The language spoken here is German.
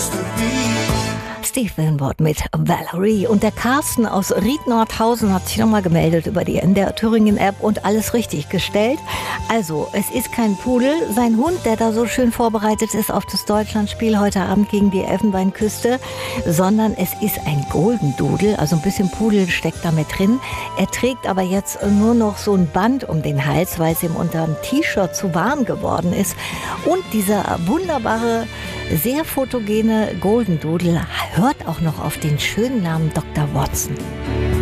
Steve Winwood mit Valerie. Und der Carsten aus Ried-Nordhausen hat sich nochmal gemeldet über die NDR Thüringen-App und alles richtig gestellt. Also, es ist kein Pudel. Sein Hund, der da so schön vorbereitet ist auf das Deutschlandspiel heute Abend gegen die Elfenbeinküste, sondern es ist ein Golden Doodle, also ein bisschen Pudel steckt da mit drin. Er trägt aber jetzt nur noch so ein Band um den Hals, weil es ihm unter dem T-Shirt zu warm geworden ist. Und dieser wunderbare, sehr fotogene Golden Doodle hört auch noch auf den schönen Namen Dr. Watson.